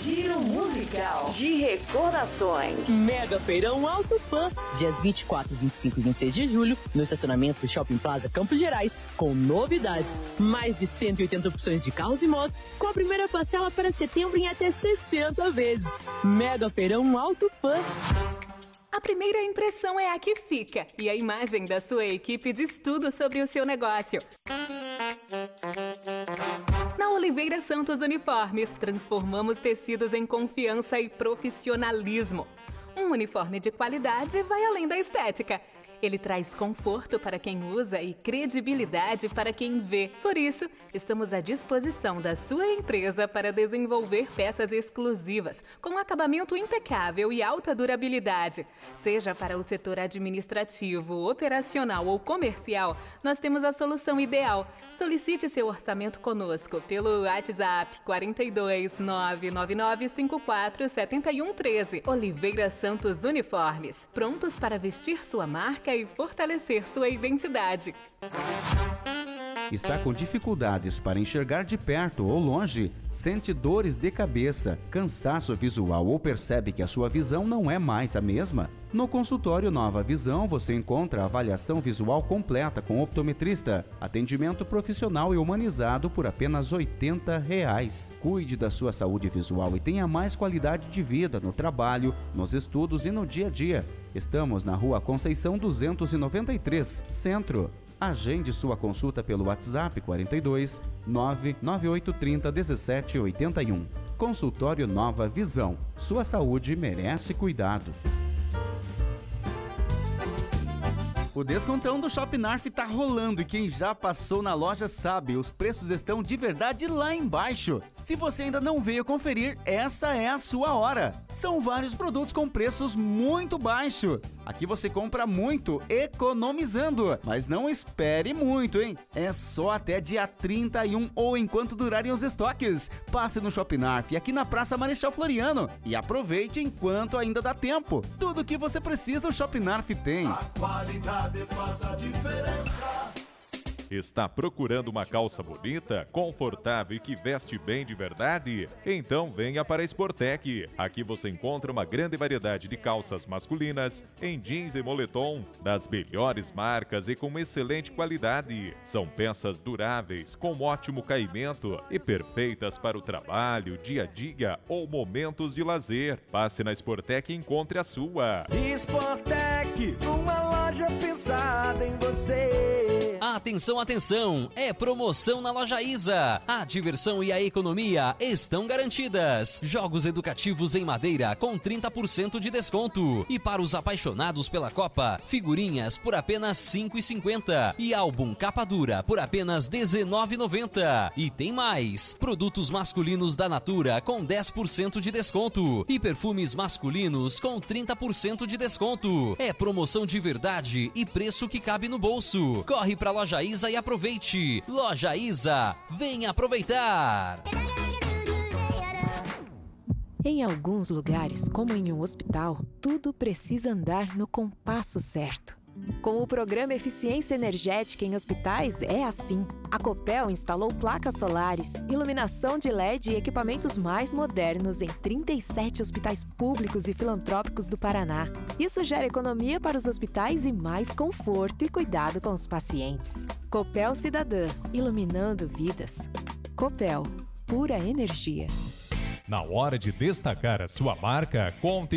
Giro musical de recordações. Mega Feirão Auto Pan, dias 24, 25 e 26 de julho, no estacionamento do Shopping Plaza Campos Gerais, com novidades. Mais de 180 opções de carros e motos, com a primeira parcela para setembro em até 60 vezes. Mega Feirão Auto Pan. A primeira impressão é a que fica e a imagem da sua equipe diz tudo sobre o seu negócio. Na Oliveira Santos Uniformes, transformamos tecidos em confiança e profissionalismo. Um uniforme de qualidade vai além da estética. Ele traz conforto para quem usa e credibilidade para quem vê. Por isso, estamos à disposição da sua empresa para desenvolver peças exclusivas, com acabamento impecável e alta durabilidade. Seja para o setor administrativo, operacional ou comercial, nós temos a solução ideal. Solicite seu orçamento conosco pelo WhatsApp 42 999 54 71 13. Oliveira Santos Uniformes, prontos para vestir sua marca e fortalecer sua identidade. Está com dificuldades para enxergar de perto ou longe? Sente dores de cabeça, cansaço visual ou percebe que a sua visão não é mais a mesma? No consultório Nova Visão você encontra avaliação visual completa com optometrista, atendimento profissional e humanizado por apenas R$ 80. Cuide da sua saúde visual e tenha mais qualidade de vida no trabalho, nos estudos e no dia a dia. Estamos na Rua Conceição 293, Centro. Agende sua consulta pelo WhatsApp 42 99830 1781. Consultório Nova Visão. Sua saúde merece cuidado. O descontão do Shop Narf tá rolando e quem já passou na loja sabe, os preços estão de verdade lá embaixo. Se você ainda não veio conferir, essa é a sua hora. São vários produtos com preços muito baixos. Aqui você compra muito, economizando. Mas não espere muito, hein? É só até dia 31 ou enquanto durarem os estoques. Passe no Shop Narf aqui na Praça Marechal Floriano e aproveite enquanto ainda dá tempo. Tudo o que você precisa o Shop Narf tem. A qualidade faz a diferença. Está procurando uma calça bonita, confortável e que veste bem de verdade? Então venha para a Sportec. Aqui você encontra uma grande variedade de calças masculinas, em jeans e moletom, das melhores marcas e com excelente qualidade. São peças duráveis, com ótimo caimento e perfeitas para o trabalho, dia a dia ou momentos de lazer. Passe na Sportec e encontre a sua. Sportec, uma loja pensada em você. Atenção, atenção! É promoção na Loja Isa. A diversão e a economia estão garantidas. Jogos educativos em madeira com 30% de desconto. E para os apaixonados pela Copa, figurinhas por apenas R$ 5,50. E álbum capa dura por apenas R$ 19,90. E tem mais! Produtos masculinos da Natura com 10% de desconto. E perfumes masculinos com 30% de desconto. É promoção de verdade e preço que cabe no bolso. Corre pra Loja Isa e aproveite. Loja Isa, venha aproveitar. Em alguns lugares, como em um hospital, tudo precisa andar no compasso certo. Com o programa Eficiência Energética em Hospitais é assim. A Copel instalou placas solares, iluminação de LED e equipamentos mais modernos em 37 hospitais públicos e filantrópicos do Paraná. Isso gera economia para os hospitais e mais conforto e cuidado com os pacientes. Copel Cidadã, iluminando vidas. Copel, pura energia. Na hora de destacar a sua marca, conte